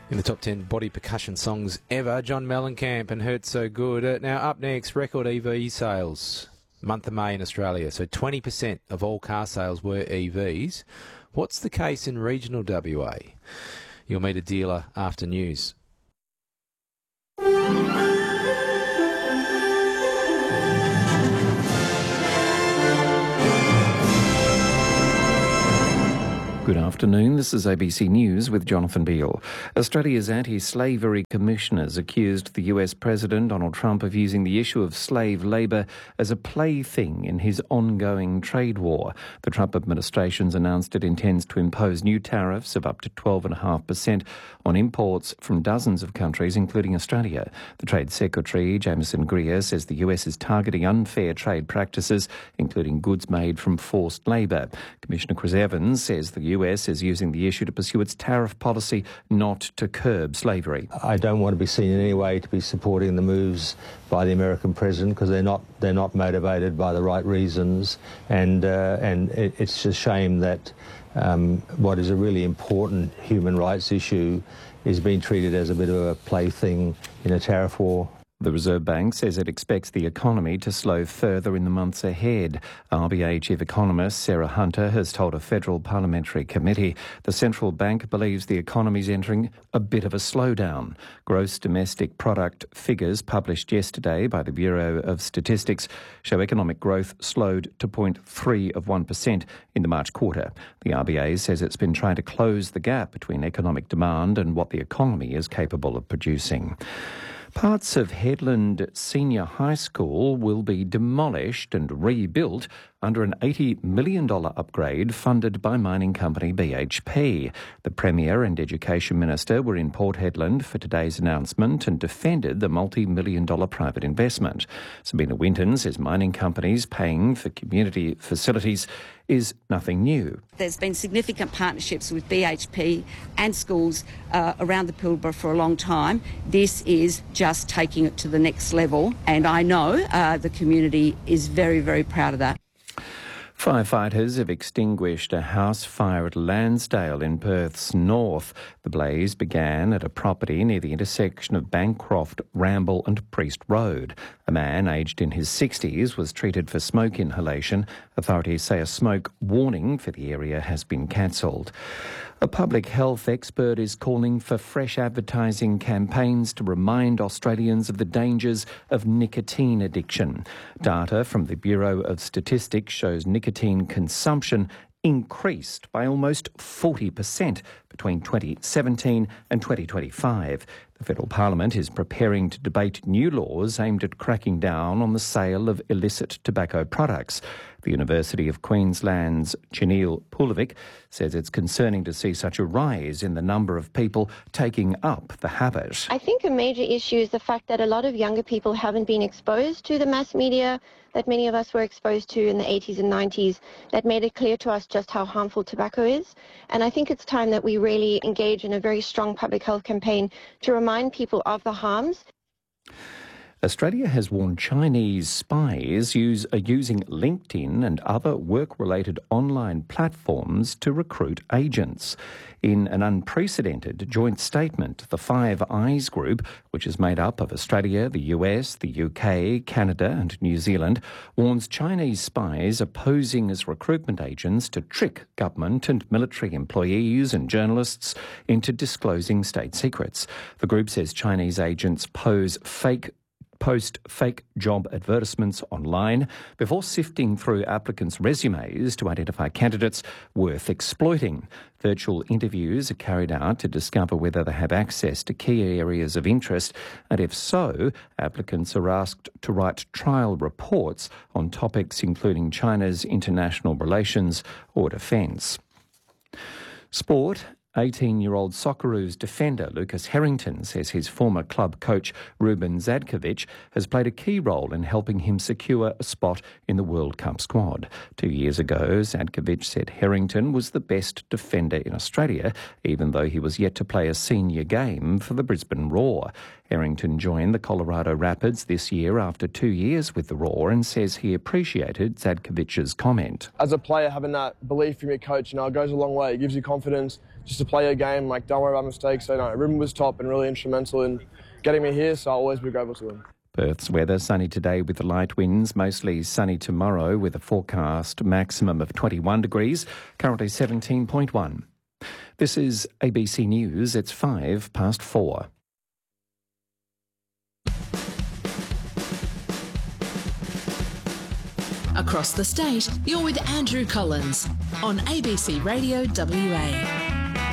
In the top 10 body percussion songs ever, John Mellencamp and Hurt So Good. Now up next, record EV sales. Month of May in Australia. So 20% of all car sales were EVs. What's the case in regional WA? You'll meet a dealer after news. Good afternoon, this is ABC News with Jonathan Beale. Australia's anti-slavery commissioners accused the US President Donald Trump of using the issue of slave labour as a plaything in his ongoing trade war. The Trump administration's announced it intends to impose new tariffs of up to 12.5% on imports from dozens of countries, including Australia. The Trade Secretary, Jameson Greer, says the US is targeting unfair trade practices, including goods made from forced labour. Commissioner Chris Evans says the US is using the issue to pursue its tariff policy, not to curb slavery. I don't want to be seen in any way to be supporting the moves by the American president, because they're not motivated by the right reasons, and it's a shame that what is a really important human rights issue is being treated as a bit of a plaything in a tariff war. The Reserve Bank says it expects the economy to slow further in the months ahead. RBA Chief Economist Sarah Hunter has told a federal parliamentary committee the central bank believes the economy is entering a bit of a slowdown. Gross domestic product figures published yesterday by the Bureau of Statistics show economic growth slowed to 0.3% in the March quarter. The RBA says it's been trying to close the gap between economic demand and what the economy is capable of producing. Parts of Headland Senior High School will be demolished and rebuilt under an $80 million upgrade funded by mining company BHP. The Premier and Education Minister were in Port Hedland for today's announcement and defended the multi-million-dollar private investment. Sabina Winton says mining companies paying for community facilities is nothing new. There's been significant partnerships with BHP and schools around the Pilbara for a long time. This is just taking it to the next level, and I know the community is very, very proud of that. Firefighters have extinguished a house fire at Lansdale in Perth's north. The blaze began at a property near the intersection of Bancroft, Ramble and Priest Road. A man aged in his 60s was treated for smoke inhalation. Authorities say a smoke warning for the area has been cancelled. A public health expert is calling for fresh advertising campaigns to remind Australians of the dangers of nicotine addiction. Data from the Bureau of Statistics shows nicotine consumption increased by almost 40% between 2017 and 2025. The Federal Parliament is preparing to debate new laws aimed at cracking down on the sale of illicit tobacco products. The University of Queensland's Chineel Pulovic says it's concerning to see such a rise in the number of people taking up the habit. I think a major issue is the fact that a lot of younger people haven't been exposed to the mass media that many of us were exposed to in the 80s and 90s that made it clear to us just how harmful tobacco is. And I think it's time that we really engage in a very strong public health campaign to remind people of the harms. Australia has warned Chinese spies are using LinkedIn and other work-related online platforms to recruit agents. In an unprecedented joint statement, the Five Eyes Group, which is made up of Australia, the US, the UK, Canada and New Zealand, warns Chinese spies are posing as recruitment agents to trick government and military employees and journalists into disclosing state secrets. The group says Chinese agents post fake job advertisements online before sifting through applicants' resumes to identify candidates worth exploiting. Virtual interviews are carried out to discover whether they have access to key areas of interest, and if so, applicants are asked to write trial reports on topics including China's international relations or defence. Sport. 18-year-old Socceroos defender Lucas Harrington says his former club coach Ruben Zadkovic has played a key role in helping him secure a spot in the World Cup squad. 2 years ago, Zadkovic said Harrington was the best defender in Australia, even though he was yet to play a senior game for the Brisbane Roar. Errington joined the Colorado Rapids this year after 2 years with the Roar and says he appreciated Zadkovich's comment. As a player, having that belief from your coach, it goes a long way. It gives you confidence just to play your game. Don't worry about mistakes. So, Ruben was top and really instrumental in getting me here, so I'll always be grateful to him. Perth's weather, sunny today with light winds, mostly sunny tomorrow with a forecast maximum of 21 degrees, currently 17.1. This is ABC News, it's 4:05. Across the state, you're with Andrew Collins on ABC Radio WA.